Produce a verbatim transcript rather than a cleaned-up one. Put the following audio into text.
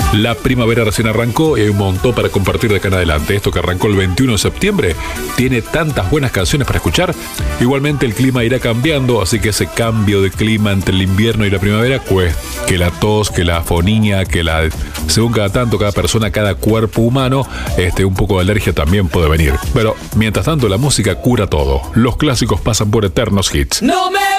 La primavera recién arrancó y hay un montón para compartir de acá en adelante. Esto que arrancó el veintiuno de septiembre tiene tantas buenas canciones para escuchar. Igualmente el clima irá cambiando, así que ese cambio de clima entre el invierno y la primavera, pues que la tos, que la afonía, que la... según cada tanto, cada persona, cada cuerpo humano, este, un poco de alergia también puede venir. Pero mientras tanto la música cura todo. Los clásicos pasan por eternos hits. No me